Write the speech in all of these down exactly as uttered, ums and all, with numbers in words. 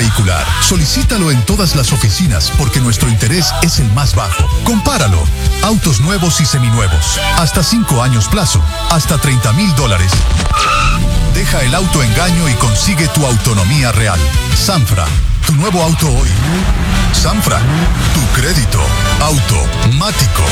vehicular. Solicítalo en todas las oficinas porque nuestro interés es el más bajo. Compáralo. Autos nuevos y seminuevos. Hasta cinco años plazo. Hasta treinta mil dólares. Deja el autoengaño y consigue tu autonomía real. Sanfra, tu nuevo auto hoy. Sanfra, tu crédito automático.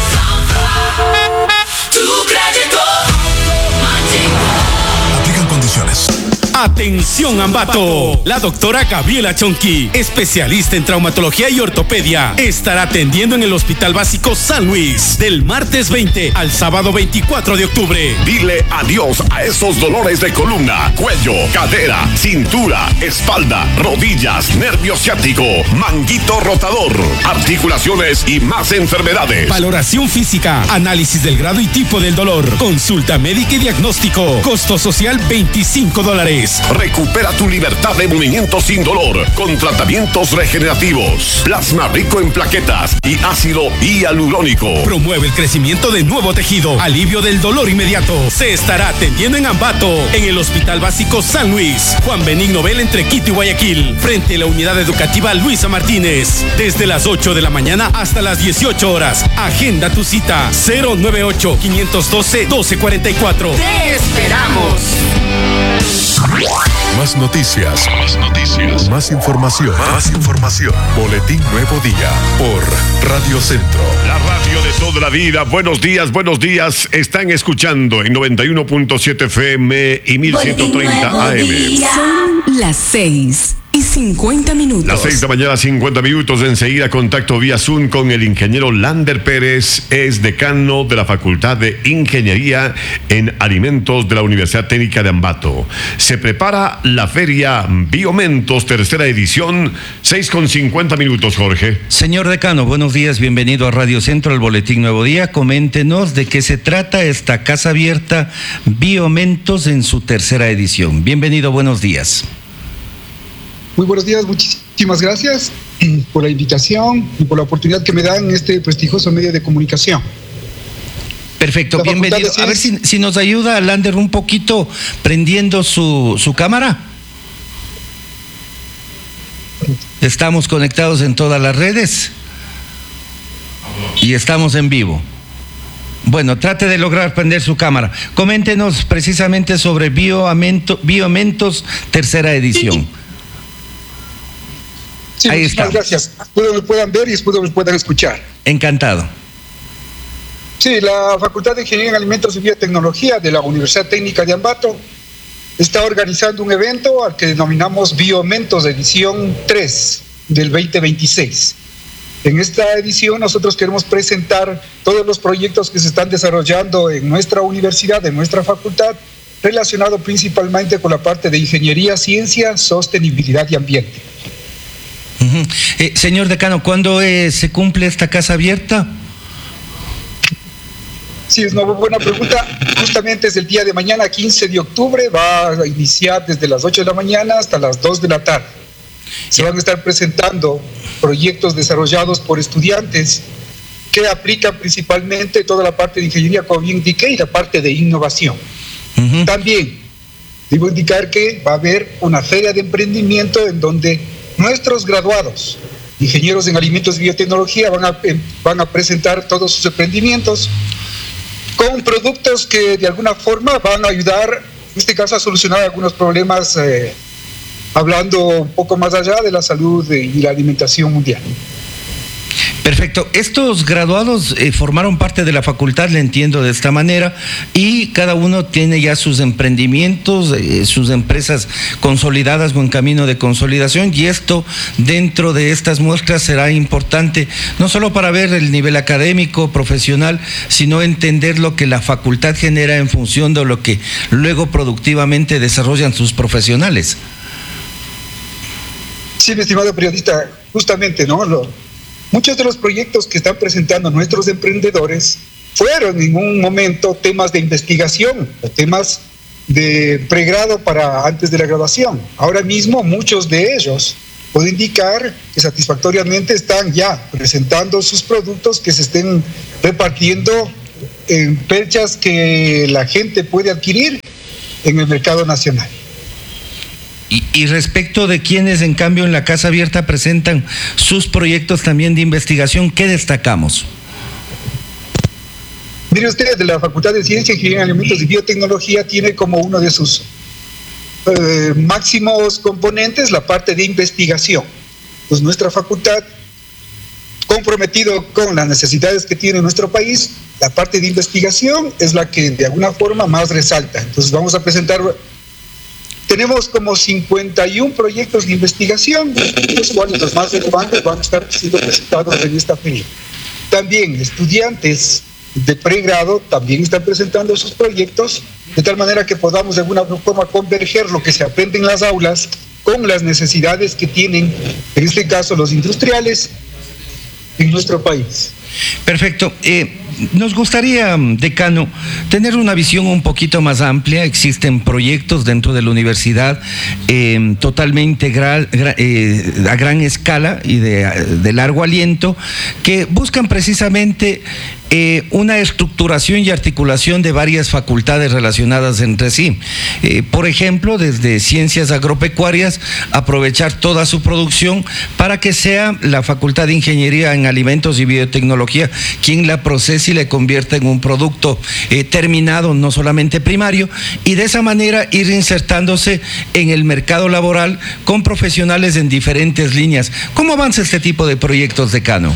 Tu crédito automático. Aplican condiciones. Atención Ambato, la doctora Gabriela Chonqui, especialista en traumatología y ortopedia, estará atendiendo en el Hospital Básico San Luis del martes veinte al sábado veinticuatro de octubre. Dile adiós a esos dolores de columna, cuello, cadera, cintura, espalda, rodillas, nervio ciático, manguito rotador, articulaciones y más enfermedades. Valoración física, análisis del grado y tipo del dolor, consulta médica y diagnóstico, costo social veinticinco dólares. Recupera tu libertad de movimiento sin dolor con tratamientos regenerativos, plasma rico en plaquetas y ácido hialurónico. Promueve el crecimiento de nuevo tejido, alivio del dolor inmediato. Se estará atendiendo en Ambato, en el Hospital Básico San Luis, Juan Benigno Bel entre Quito y Guayaquil, frente a la Unidad Educativa Luisa Martínez, desde las ocho de la mañana hasta las dieciocho horas. Agenda tu cita cero nueve ocho, cinco uno dos, uno dos cuatro cuatro. Te esperamos. Más noticias. Más noticias. Más información. Más información. Boletín Nuevo Día por Radio Centro. La radio de toda la vida. Buenos días, buenos días. Están escuchando en noventa y uno punto siete F M y mil ciento treinta A M. Son las seis y cincuenta minutos. Las seis de la mañana, cincuenta minutos. Enseguida contacto vía Zoom con el ingeniero Lander Pérez, es decano de la Facultad de Ingeniería en Alimentos de la Universidad Técnica de Ambato. Se prepara la feria Biomentos, tercera edición, seis con cincuenta minutos, Jorge. Señor decano, buenos días, bienvenido a Radio Centro, el Boletín Nuevo Día. Coméntenos de qué se trata esta casa abierta Biomentos en su tercera edición. Bienvenido, buenos días. Muy buenos días, muchísimas gracias por la invitación y por la oportunidad que me dan en este prestigioso medio de comunicación. Perfecto, La bienvenido. A ver si, si nos ayuda Lander un poquito prendiendo su, su cámara. Estamos conectados en todas las redes y estamos en vivo. Bueno, trate de lograr prender su cámara. Coméntenos precisamente sobre Bioamento, Biomentos, tercera edición. Sí, ahí muchísimas está. Gracias. Espero me puedan ver y espero me puedan escuchar. Encantado. Sí, la Facultad de Ingeniería en Alimentos y Biotecnología de la Universidad Técnica de Ambato está organizando un evento al que denominamos Biomentos edición tres del veinte veintiséis. En esta edición nosotros queremos presentar todos los proyectos que se están desarrollando en nuestra universidad, en nuestra facultad, relacionado principalmente con la parte de ingeniería, ciencia, sostenibilidad y ambiente. Uh-huh. eh, señor decano, ¿cuándo eh, se cumple esta casa abierta? Sí, es una buena pregunta. Justamente es el día de mañana, quince de octubre, va a iniciar desde las ocho de la mañana hasta las dos de la tarde. Se van a estar presentando proyectos desarrollados por estudiantes que aplican principalmente toda la parte de ingeniería, como bien indiqué, y la parte de innovación. Uh-huh. También debo indicar que va a haber una feria de emprendimiento en donde nuestros graduados, ingenieros en alimentos y biotecnología, van a, van a presentar todos sus emprendimientos con productos que de alguna forma van a ayudar, en este caso, a solucionar algunos problemas, eh, hablando un poco más allá de la salud y la alimentación mundial. Perfecto. Estos graduados eh, formaron parte de la facultad, le entiendo de esta manera, y cada uno tiene ya sus emprendimientos, eh, sus empresas consolidadas o en camino de consolidación, y esto dentro de estas muestras será importante, no solo para ver el nivel académico, profesional, sino entender lo que la facultad genera en función de lo que luego productivamente desarrollan sus profesionales. Sí, mi estimado periodista, justamente, ¿no? Lo, muchos de los proyectos que están presentando nuestros emprendedores fueron en un momento temas de investigación, temas de pregrado para antes de la graduación. Ahora mismo muchos de ellos puedo indicar que satisfactoriamente están ya presentando sus productos que se estén repartiendo en fechas que la gente puede adquirir en el mercado nacional. Y, y respecto de quienes, en cambio, en la Casa Abierta presentan sus proyectos también de investigación, ¿qué destacamos? Mire usted, de la Facultad de Ciencia, Ingeniería en Alimentos y Biotecnología tiene como uno de sus eh, máximos componentes la parte de investigación. Pues nuestra facultad, comprometido con las necesidades que tiene nuestro país, la parte de investigación es la que de alguna forma más resalta. Entonces vamos a presentar, tenemos como cincuenta y un proyectos de investigación, los cuales los más relevantes van a estar siendo presentados en esta feria. También estudiantes de pregrado también están presentando sus proyectos, de tal manera que podamos de alguna forma converger lo que se aprende en las aulas con las necesidades que tienen, en este caso, los industriales en nuestro país. Perfecto. Eh, nos gustaría, decano, tener una visión un poquito más amplia. Existen proyectos dentro de la universidad eh, totalmente gra, gra, eh, a gran escala y de, de largo aliento que buscan precisamente Eh, una estructuración y articulación de varias facultades relacionadas entre sí. Eh, por ejemplo, desde ciencias agropecuarias, aprovechar toda su producción para que sea la Facultad de Ingeniería en Alimentos y Biotecnología quien la procese y le convierta en un producto eh, terminado, no solamente primario, y de esa manera ir insertándose en el mercado laboral con profesionales en diferentes líneas. ¿Cómo avanza este tipo de proyectos, decano?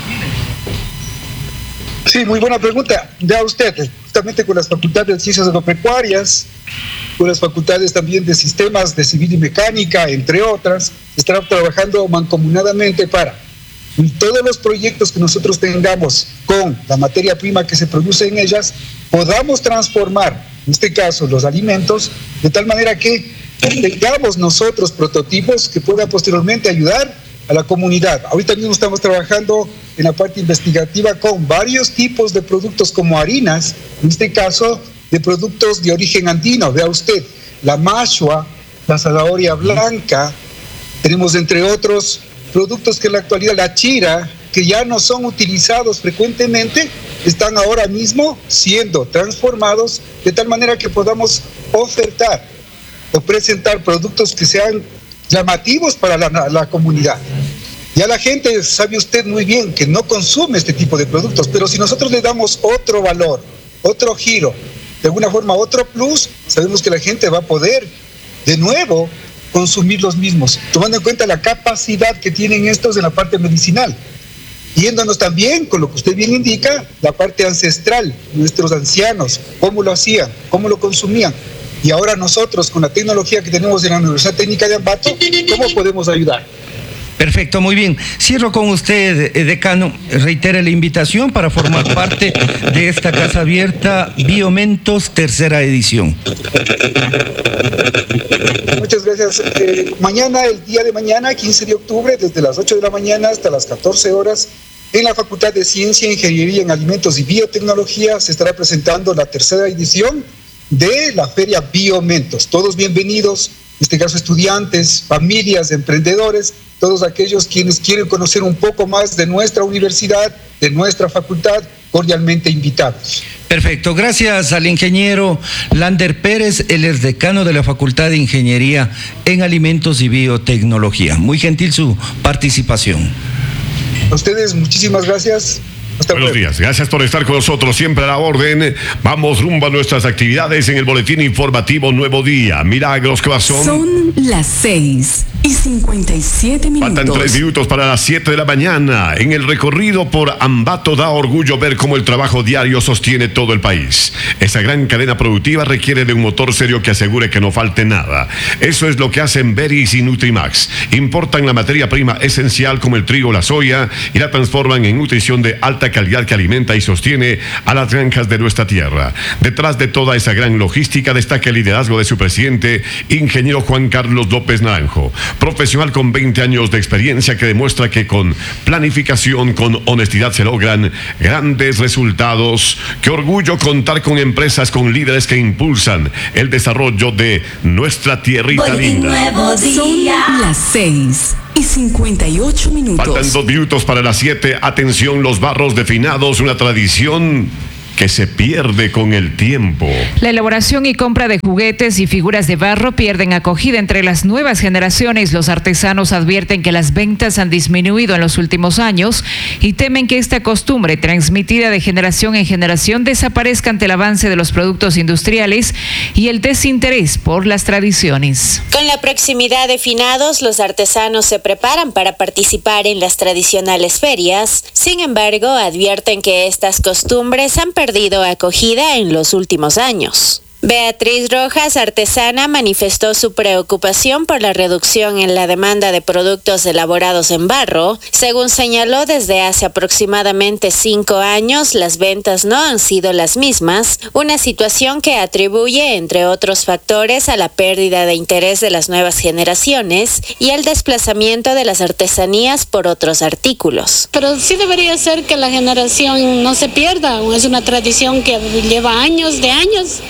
Sí, muy buena pregunta. Ya usted, justamente con las facultades de ciencias agropecuarias, con las facultades también de sistemas de civil y mecánica, entre otras, estarán trabajando mancomunadamente para todos los proyectos que nosotros tengamos con la materia prima que se produce en ellas, podamos transformar, en este caso, los alimentos, de tal manera que tengamos nosotros prototipos que puedan posteriormente ayudar a la comunidad. Ahorita mismo estamos trabajando en la parte investigativa con varios tipos de productos como harinas, en este caso de productos de origen andino. Vea usted, la mashua, la zanahoria blanca, tenemos entre otros productos que en la actualidad, la chira, que ya no son utilizados frecuentemente, están ahora mismo siendo transformados de tal manera que podamos ofertar o presentar productos que sean llamativos para la, la comunidad. Ya la gente, sabe usted muy bien, que no consume este tipo de productos, pero si nosotros le damos otro valor, otro giro, de alguna forma otro plus, sabemos que la gente va a poder de nuevo consumir los mismos, tomando en cuenta la capacidad que tienen estos en la parte medicinal. Yéndonos también, con lo que usted bien indica, la parte ancestral, nuestros ancianos, cómo lo hacían, cómo lo consumían. Y ahora nosotros, con la tecnología que tenemos en la Universidad Técnica de Ambato, ¿cómo podemos ayudar? Perfecto, muy bien. Cierro con usted, decano. Reitere la invitación para formar parte de esta Casa Abierta Biomentos, tercera edición. Muchas gracias. Eh, mañana, el día de mañana, quince de octubre, desde las ocho de la mañana hasta las catorce horas, en la Facultad de Ciencia, Ingeniería en Alimentos y Biotecnología se estará presentando la tercera edición de la Feria Biomentos. Todos bienvenidos, en este caso estudiantes, familias, emprendedores, todos aquellos quienes quieren conocer un poco más de nuestra universidad, de nuestra facultad, cordialmente invitados. Perfecto, gracias al ingeniero Lander Pérez, él es decano de la Facultad de Ingeniería en Alimentos y Biotecnología. Muy gentil su participación. A ustedes, muchísimas gracias. Hasta Buenos luego. días, gracias por estar con nosotros, siempre a la orden. Vamos rumbo a nuestras actividades en el boletín informativo Nuevo Día. Milagros, corazón. Son las seis y cincuenta y siete minutos. Faltan tres minutos para las siete de la mañana. En el recorrido por Ambato da orgullo ver cómo el trabajo diario sostiene todo el país. Esa gran cadena productiva requiere de un motor serio que asegure que no falte nada. Eso es lo que hacen Beris y Nutrimax. Importan la materia prima esencial como el trigo o la soya y la transforman en nutrición de alta calidad que alimenta y sostiene a las granjas de nuestra tierra. Detrás de toda esa gran logística destaca el liderazgo de su presidente, ingeniero Juan Carlos López Naranjo, profesional con veinte años de experiencia que demuestra que con planificación, con honestidad se logran grandes resultados. Qué orgullo contar con empresas con líderes que impulsan el desarrollo de nuestra tierrita linda. Son las seis y cincuenta y ocho minutos. Faltan dos minutos para las siete. Atención, los barros de finados, una tradición que se pierde con el tiempo. La elaboración y compra de juguetes y figuras de barro pierden acogida entre las nuevas generaciones. Los artesanos advierten que las ventas han disminuido en los últimos años y temen que esta costumbre, transmitida de generación en generación, desaparezca ante el avance de los productos industriales y el desinterés por las tradiciones. Con la proximidad de finados, los artesanos se preparan para participar en las tradicionales ferias. Sin embargo, advierten que estas costumbres han perdido acogida en los últimos años. Beatriz Rojas, artesana, manifestó su preocupación por la reducción en la demanda de productos elaborados en barro. Según señaló, desde hace aproximadamente cinco años las ventas no han sido las mismas, una situación que atribuye, entre otros factores, a la pérdida de interés de las nuevas generaciones y al desplazamiento de las artesanías por otros artículos. Pero sí debería ser que la generación no se pierda, es una tradición que lleva años de años.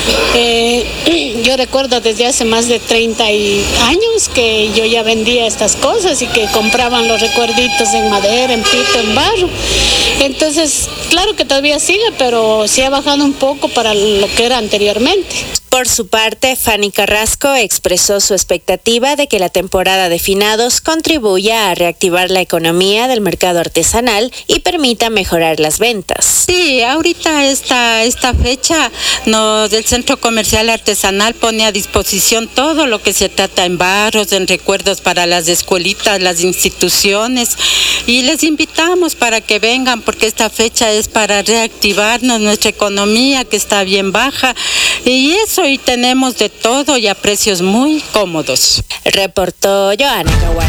Eh, yo recuerdo desde hace más de treinta años que yo ya vendía estas cosas y que compraban los recuerditos en madera, en pito, en barro. Entonces, claro que todavía sigue, pero sí ha bajado un poco para lo que era anteriormente. Por su parte, Fanny Carrasco expresó su expectativa de que la temporada de finados contribuya a reactivar la economía del mercado artesanal y permita mejorar las ventas. Sí, ahorita esta, esta fecha nos, el Centro Comercial Artesanal pone a disposición todo lo que se trata en barros, en recuerdos para las escuelitas, las instituciones, y les invitamos para que vengan porque esta fecha es para reactivarnos nuestra economía que está bien baja, y eso, y tenemos de todo y a precios muy cómodos. Reportó Joana Caguana.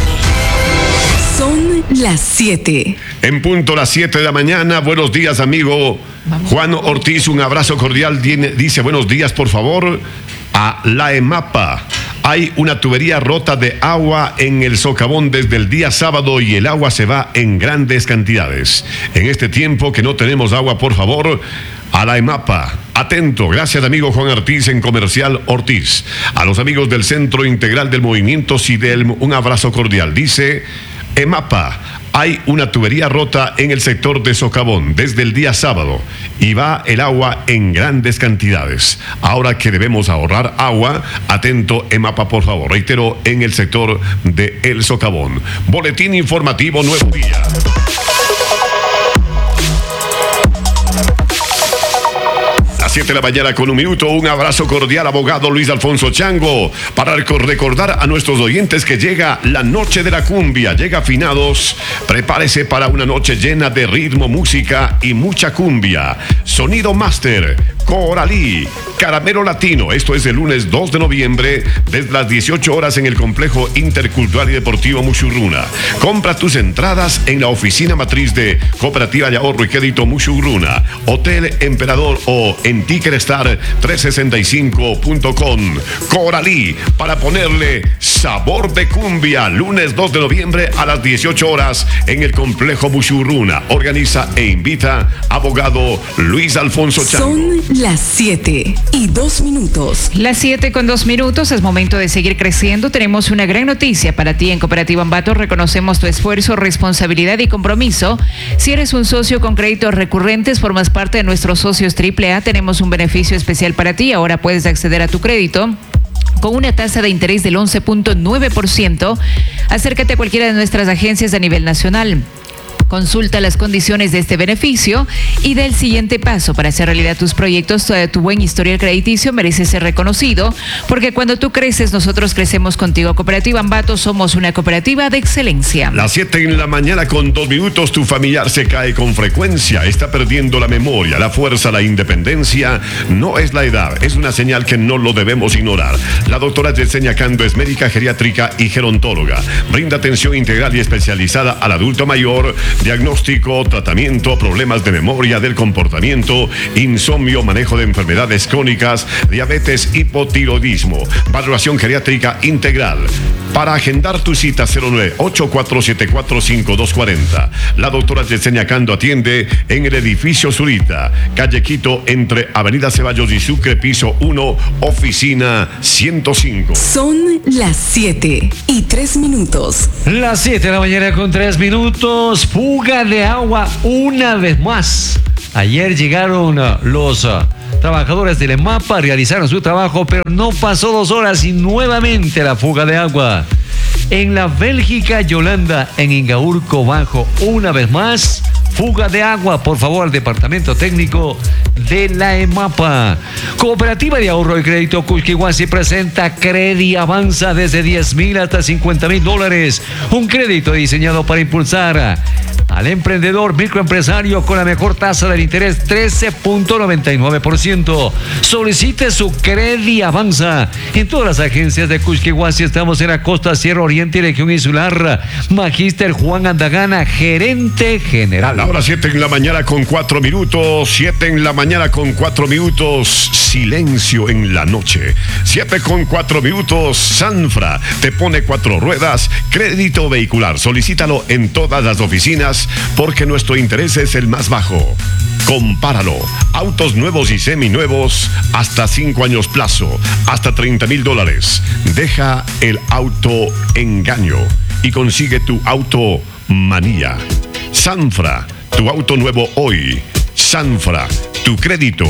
Son las siete. En punto las siete de la mañana. Buenos días, amigo Juan Ortiz. Un abrazo cordial. Dice buenos días, por favor, a la EMAPA. Hay una tubería rota de agua en el socavón desde el día sábado y el agua se va en grandes cantidades. En este tiempo que no tenemos agua, por favor, a la EMAPA. Atento, gracias amigo Juan Ortiz en Comercial Ortiz. A los amigos del Centro Integral del Movimiento SIDELM, un abrazo cordial. Dice EMAPA, hay una tubería rota en el sector de socavón desde el día sábado y va el agua en grandes cantidades. Ahora que debemos ahorrar agua, atento EMAPA, por favor. Reitero, en el sector de El Socavón. Boletín informativo Nuevo Día. siete de la mañana con un minuto. Un abrazo cordial, abogado Luis Alfonso Chango, para recordar a nuestros oyentes que llega la noche de la cumbia, llega Finados. Prepárese para una noche llena de ritmo, música y mucha cumbia. Sonido Master, Coralí, Caramelo Latino. Esto es el lunes dos de noviembre desde las dieciocho horas en el Complejo Intercultural y Deportivo Mushurruna. Compra tus entradas en la oficina matriz de Cooperativa de Ahorro y Crédito Mushurruna, Hotel Emperador o en Tickerstar trescientos sesenta y cinco punto com. Coralí, para ponerle sabor de cumbia, lunes dos de noviembre a las dieciocho horas en el Complejo Mushurruna. Organiza e invita abogado Luis Alfonso Chango. Son las siete y dos minutos. Las siete con dos minutos, es momento de seguir creciendo. Tenemos una gran noticia para ti en Cooperativa Ambato. Reconocemos tu esfuerzo, responsabilidad y compromiso. Si eres un socio con créditos recurrentes, formas parte de nuestros socios triple A. Tenemos un beneficio especial para ti. Ahora puedes acceder a tu crédito con una tasa de interés del once punto nueve por ciento. Acércate a cualquiera de nuestras agencias a nivel nacional. Consulta las condiciones de este beneficio y da el siguiente paso para hacer realidad tus proyectos. Tu buen historial crediticio merece ser reconocido, porque cuando tú creces, nosotros crecemos contigo. Cooperativa Ambato, somos una cooperativa de excelencia. Las siete en la mañana con dos minutos. Tu familiar se cae con frecuencia, está perdiendo la memoria, la fuerza, la independencia. No es la edad, es una señal que no lo debemos ignorar. La doctora Yesenia Cando es médica geriátrica y gerontóloga. Brinda atención integral y especializada al adulto mayor, diagnóstico, tratamiento, problemas de memoria, del comportamiento, insomnio, manejo de enfermedades crónicas, diabetes, hipotiroidismo, valoración geriátrica integral. Para agendar tu cita, cero nueve ocho cuatro siete cuatro cinco dos cuatro cero. La doctora Yesenia Cando atiende en el edificio Zurita, calle Quito, entre Avenida Ceballos y Sucre, piso uno, oficina ciento cinco. Son las siete y tres minutos. Las siete de la mañana con tres minutos. Fuga de agua una vez más Ayer llegaron uh, los uh, trabajadores del EMAPA, realizaron su trabajo, pero no pasó dos horas y nuevamente la fuga de agua. En la Bélgica Yolanda, en Ingaurco Bajo, una vez más, fuga de agua. Por favor, al departamento técnico de la EMAPA. Cooperativa de Ahorro y Crédito Cusquihuasi presenta Credi Avanza desde diez mil hasta cincuenta mil dólares. Un crédito diseñado para impulsar al emprendedor microempresario con la mejor tasa del interés, trece punto noventa y nueve por ciento. Solicite su Credi Avanza en todas las agencias de Cusquihuasi. Estamos en la costa, Sierra Oriente y Región Insular. Magíster Juan Andagana, gerente general. Ahora siete en la mañana con cuatro minutos. siete en la mañana con cuatro minutos. Silencio en la noche. siete con cuatro minutos. Sanfra te pone cuatro ruedas. Crédito vehicular. Solicítalo en todas las oficinas porque nuestro interés es el más bajo. Compáralo. Autos nuevos y seminuevos hasta cinco años plazo, hasta treinta mil dólares. Deja el auto engaño y consigue tu auto manía. Sanfra, tu auto nuevo hoy. Sanfra, tu crédito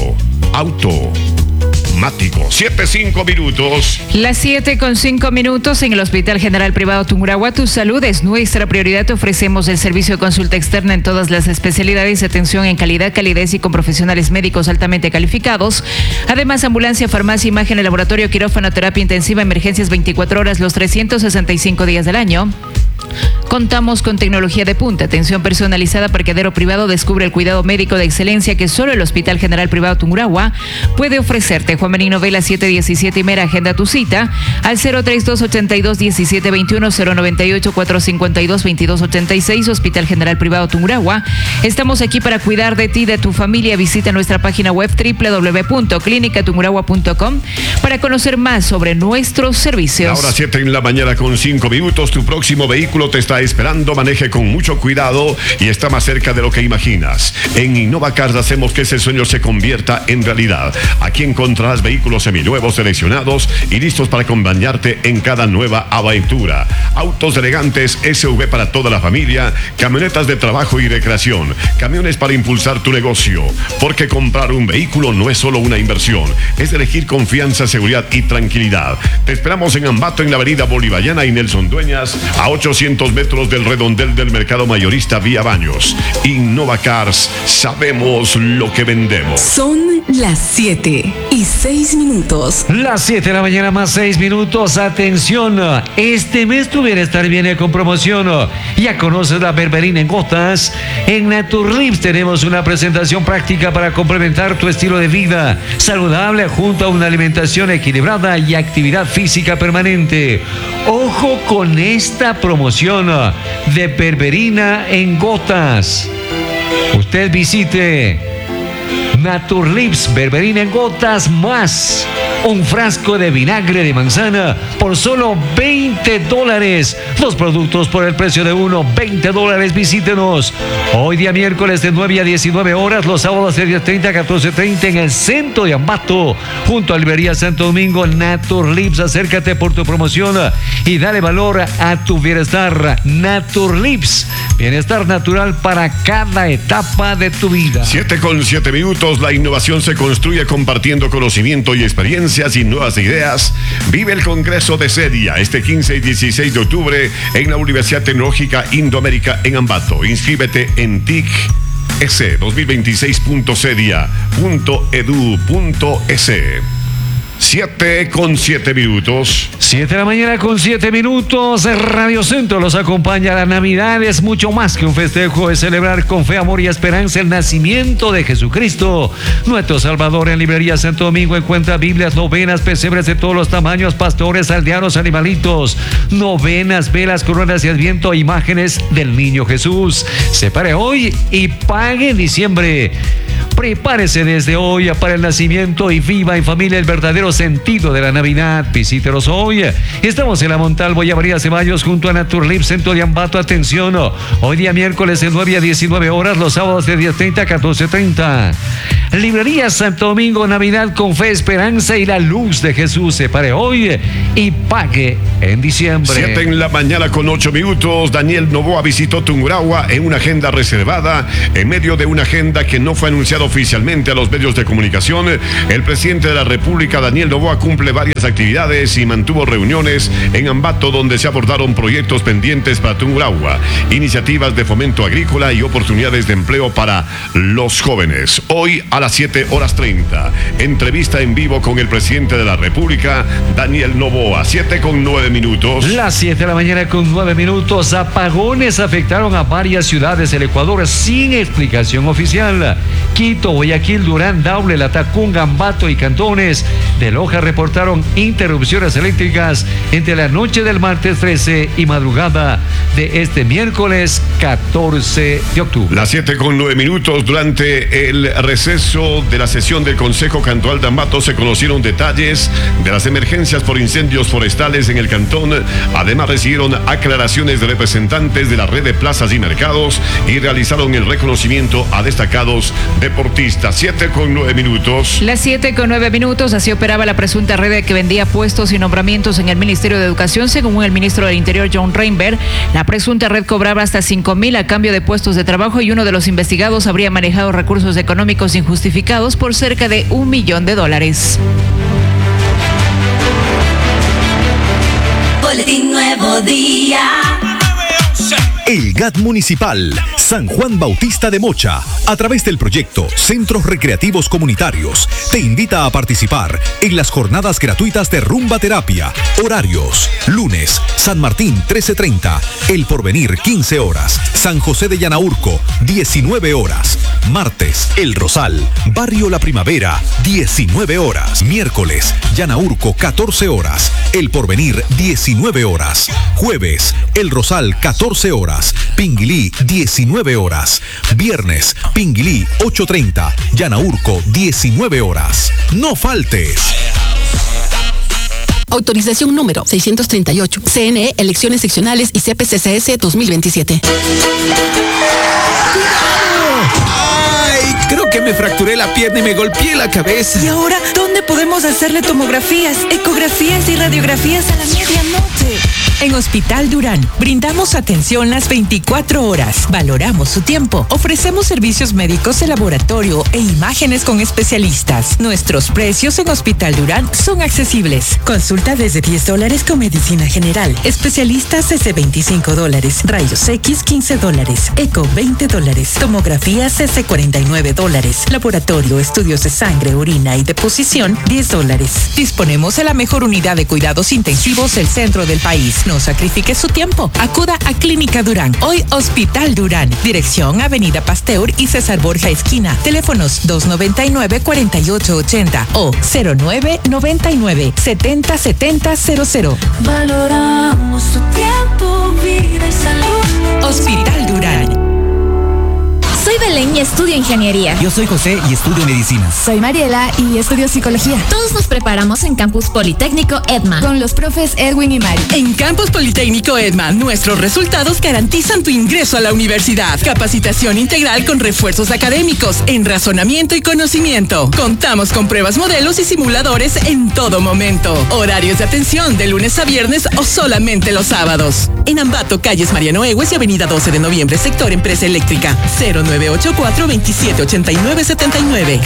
automático. Siete, cinco minutos. Las siete con cinco minutos en el Hospital General Privado Tungurahua. Tu salud es nuestra prioridad. Te ofrecemos el servicio de consulta externa en todas las especialidades, atención en calidad, calidez y con profesionales médicos altamente calificados. Además, ambulancia, farmacia, imagen, laboratorio, quirófano, terapia intensiva, emergencias veinticuatro horas, los trescientos sesenta y cinco días del año. Contamos con tecnología de punta, atención personalizada, parqueadero privado. Descubre el cuidado médico de excelencia que solo el Hospital General Privado Tungurahua puede ofrecerte. Juan Benigno Vela siete diecisiete y Mera. Agenda tu cita al cero treinta y dos ochenta y dos diecisiete veintiuno, cero noventa y ocho cuatrocientos cincuenta y dos veintidós ochenta y seis. Hospital General Privado Tungurahua. Estamos aquí para cuidar de ti y de tu familia. Visita nuestra página web doble u doble u doble u punto clínica tungurahua punto com para conocer más sobre nuestros servicios. Ahora siete en la mañana con cinco minutos. Tu próximo vehículo te está esperando. Maneje con mucho cuidado y está más cerca de lo que imaginas. En InnovaCars hacemos que ese sueño se convierta en realidad. Aquí encontrarás vehículos seminuevos seleccionados y listos para acompañarte en cada nueva aventura. Autos elegantes S U V para toda la familia, camionetas de trabajo y recreación, camiones para impulsar tu negocio. Porque comprar un vehículo no es solo una inversión, es elegir confianza, seguridad y tranquilidad. Te esperamos en Ambato, en la avenida Bolivariana y Nelson Dueñas, a ochocientos metros del redondel del mercado mayorista Vía Baños. InnovaCars, sabemos lo que vendemos. Son las siete y seis minutos. Las siete de la mañana más seis minutos. Atención, este mes tu bienestar viene con promoción. Ya conoces la berberina en gotas. En Naturlips tenemos una presentación práctica para complementar tu estilo de vida saludable junto a una alimentación equilibrada y actividad física permanente. Ojo con esta promoción de berberina en gotas. Usted visite Naturlips, berberina en gotas más un frasco de vinagre de manzana por solo veinte dólares. Dos productos por el precio de uno, veinte dólares. Visítenos hoy día miércoles de nueve a diecinueve horas, los sábados de diez treinta a catorce treinta en el centro de Ambato, junto a Librería Santo Domingo. Naturlips, acércate por tu promoción y dale valor a tu bienestar. Naturlips, bienestar natural para cada etapa de tu vida. siete con siete minutos. La innovación se construye compartiendo conocimiento y experiencias y nuevas ideas. Vive el Congreso de CEDIA este quince y dieciséis de octubre en la Universidad Tecnológica Indoamérica en Ambato. Inscríbete en T I C S dos mil veintiséis punto cedia punto edu punto es. siete con siete minutos. siete de la mañana con siete minutos. Radio Centro los acompaña. La Navidad es mucho más que un festejo, es celebrar con fe, amor y esperanza el nacimiento de Jesucristo, nuestro Salvador. En Librería Santo Domingo encuentra Biblias, novenas, pesebres de todos los tamaños, pastores, aldeanos, animalitos, novenas, velas, coronas y adviento, imágenes del niño Jesús. Separe hoy y pague en diciembre. Prepárese desde hoy para el nacimiento y viva en familia el verdadero sentido de la Navidad. Visítenos hoy. Estamos en la Montalvo y Avenida Ceballos junto a Naturlips, centro de Ambato. Atención, hoy día miércoles de nueve a diecinueve horas, los sábados de diez treinta a catorce treinta. Librería Santo Domingo, Navidad con fe, esperanza y la luz de Jesús. Se pare hoy y pague en diciembre. Siete en la mañana con ocho minutos. Daniel Noboa visitó Tungurahua en una agenda reservada, en medio de una agenda que no fue anunciada oficialmente a los medios de comunicación. El presidente de la República, Daniel Noboa, cumple varias actividades y mantuvo reuniones en Ambato, donde se abordaron proyectos pendientes para Tungurahua, iniciativas de fomento agrícola y oportunidades de empleo para los jóvenes. Hoy a las siete horas treinta, entrevista en vivo con el presidente de la República, Daniel Noboa. siete con nueve minutos. Las siete de la mañana con nueve minutos. Apagones afectaron a varias ciudades del Ecuador sin explicación oficial. Quito, Guayaquil, Durán, Daule, Latacunga, Ambato y Cantones de Loja reportaron interrupciones eléctricas entre la noche del martes trece y madrugada de este miércoles catorce de octubre. Las siete con nueve minutos. Durante el receso de la sesión del Consejo Cantonal de Ambato se conocieron detalles de las emergencias por incendios forestales en el cantón. Además recibieron aclaraciones de representantes de la red de plazas y mercados y realizaron el reconocimiento a destacados deportistas. siete con nueve minutos. Las siete con nueve minutos. Así operaba la presunta red que vendía puestos y nombramientos en el Ministerio de Educación. Según el ministro del Interior, John Reinberg, la presunta red cobraba hasta cinco mil a cambio de puestos de trabajo y uno de los investigados habría manejado recursos económicos injustificados por cerca de un millón de dólares. Boletín Nuevo Día. El G A T Municipal San Juan Bautista de Mocha, a través del proyecto Centros Recreativos Comunitarios, te invita a participar en las jornadas gratuitas de rumba terapia. Horarios: lunes, San Martín trece treinta, El Porvenir quince horas, San José de Yanaurco diecinueve horas, martes, El Rosal, Barrio La Primavera diecinueve horas, miércoles, Yanaurco catorce horas, El Porvenir diecinueve horas, jueves, El Rosal catorce horas, Pinguilí diecinueve horas, viernes, Pinguilí ocho treinta, Yanaurco diecinueve horas. No faltes. Autorización número seiscientos treinta y ocho. C N E, Elecciones Seccionales y C P C C S dos mil veintisiete. ¡Ay! Creo que me fracturé la pierna y me golpeé la cabeza. ¿Y ahora dónde podemos hacerle tomografías, ecografías y radiografías a la medianoche? En Hospital Durán brindamos atención las veinticuatro horas, valoramos su tiempo, ofrecemos servicios médicos de laboratorio e imágenes con especialistas. Nuestros precios en Hospital Durán son accesibles. Consulta desde diez dólares con medicina general, especialistas desde veinticinco dólares, rayos X quince dólares, eco veinte dólares, tomografías desde cuarenta y nueve dólares, laboratorio, estudios de sangre, orina y deposición diez dólares. Disponemos de la mejor unidad de cuidados intensivos del centro del país. No sacrifique su tiempo. Acuda a Clínica Durán. Hoy Hospital Durán. Dirección Avenida Pasteur y César Borja Esquina. Teléfonos dos noventa y nueve, cuarenta y ocho ochenta o cero nueve noventa y nueve, setenta setenta cero cero. Valoramos tu tiempo, vida y salud. Hospital Durán. Soy Belén y estudio ingeniería. Yo soy José y estudio medicina. Soy Mariela y estudio psicología. Todos nos preparamos en Campus Politécnico Edma con los profes Edwin y Mari. En Campus Politécnico Edma, nuestros resultados garantizan tu ingreso a la universidad. Capacitación integral con refuerzos académicos en razonamiento y conocimiento. Contamos con pruebas, modelos y simuladores en todo momento. Horarios de atención de lunes a viernes o solamente los sábados. En Ambato, calles Mariano Egues y avenida doce de noviembre, sector Empresa Eléctrica. cero nueve ocho cuatro, veintisiete ochenta y nueve setenta y nueve.